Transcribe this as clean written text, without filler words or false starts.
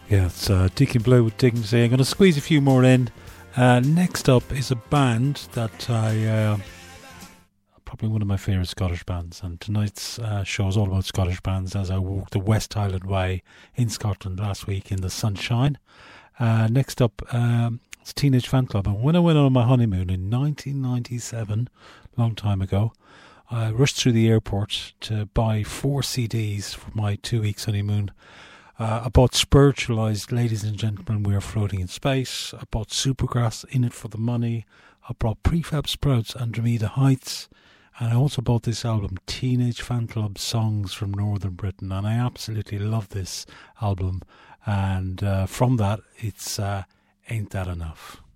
Yeah, it's Deacon Blue with Dignity. I'm going to squeeze a few more in. Next up is a band that probably one of my favourite Scottish bands, and tonight's show is all about Scottish bands as I walked the West Highland Way in Scotland last week in the sunshine. Next up, it's Teenage Fanclub, and when I went on my honeymoon in 1997, long time ago, I rushed through the airport to buy 4 CDs for my 2 weeks honeymoon. I bought Spiritualized, Ladies and Gentlemen, We Are Floating in Space. I bought Supergrass, In It for the Money. I bought Prefab Sprouts, Andromeda Heights. And I also bought this album, Teenage Fanclub Songs from Northern Britain. And I absolutely love this album. And from that, it's Ain't That Enough.